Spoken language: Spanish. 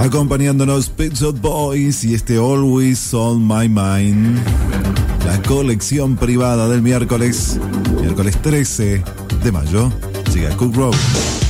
Acompañándonos Pet Shop Boys y este Always on My Mind. La colección privada del miércoles 13 de mayo. Llega Cook Road.